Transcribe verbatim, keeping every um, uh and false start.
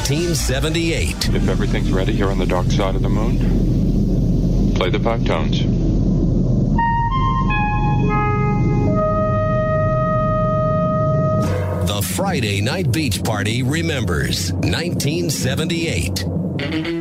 nineteen seventy-eight. If everything's ready here on the dark side of the moon, play the five tones. The Friday Night Beach Party remembers nineteen seventy-eight.